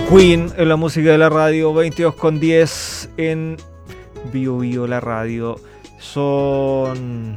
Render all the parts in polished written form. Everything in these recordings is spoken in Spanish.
Queen en la música de la radio, 22:10 en Bio Bio la radio. Son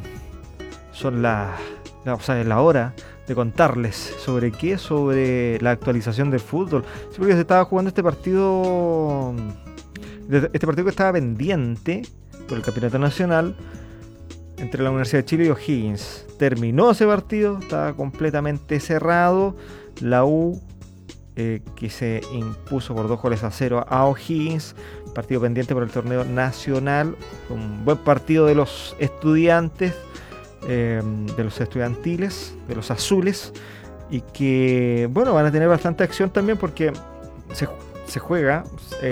la hora de contarles sobre qué, sobre la actualización del fútbol. Sí, porque se estaba jugando este partido que estaba pendiente por el campeonato nacional entre la Universidad de Chile y O'Higgins. Terminó ese partido, estaba completamente cerrado. La U que se impuso por 2-0 a O'Higgins, partido pendiente por el torneo nacional, un buen partido de los estudiantes, de los estudiantiles, de los azules, y que bueno, van a tener bastante acción también porque se juega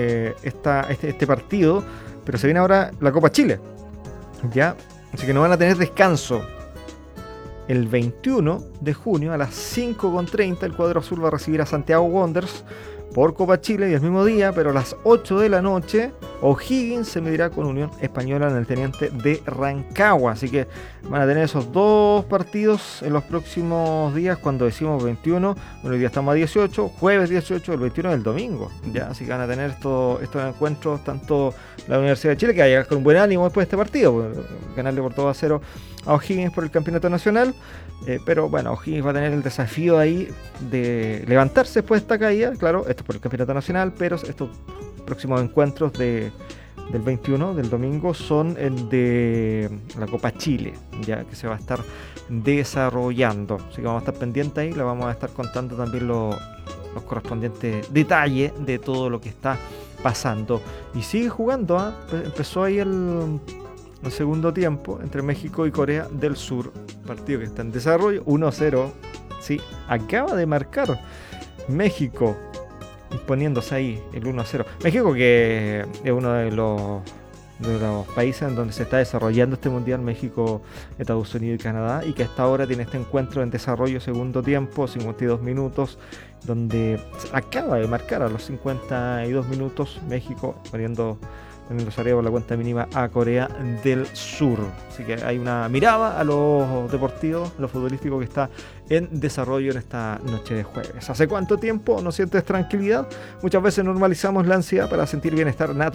este partido, pero se viene ahora la Copa Chile, ¿ya? Así que no van a tener descanso. El 21 de junio a las 5:30 el cuadro azul va a recibir a Santiago Wanderers por Copa Chile, y el mismo día, pero a las 8 de la noche, O'Higgins se medirá con Unión Española en el Teniente de Rancagua. Así que van a tener esos dos partidos en los próximos días. Cuando decimos 21, bueno, hoy día estamos a 18, jueves 18, el 21 es el domingo, ¿ya? Así que van a tener estos encuentros, tanto la Universidad de Chile, que va a llegar con un buen ánimo después de este partido, ganarle por 2-0 a O'Higgins por el campeonato nacional, pero bueno, O'Higgins va a tener el desafío ahí de levantarse después de esta caída, claro, esto por el campeonato nacional, pero estos próximos encuentros del 21, del domingo, son el de la Copa Chile, ya que se va a estar desarrollando, así que vamos a estar pendientes ahí, le vamos a estar contando también los correspondientes detalles de todo lo que está pasando. Y sigue jugando, empezó ahí el segundo tiempo entre México y Corea del Sur, partido que está en desarrollo, 1-0, sí, acaba de marcar México, imponiéndose ahí el 1-0. México, que es uno de los países en donde se está desarrollando este mundial, México, Estados Unidos y Canadá, y que hasta ahora tiene este encuentro en desarrollo, segundo tiempo, 52 minutos, donde acaba de marcar a los 52 minutos México poniéndose arriba por la cuenta mínima a Corea del Sur. Así que hay una mirada a lo deportivo, a lo futbolístico que está en desarrollo en esta noche de jueves. ¿Hace cuánto tiempo no sientes tranquilidad? Muchas veces normalizamos la ansiedad para sentir bienestar natural.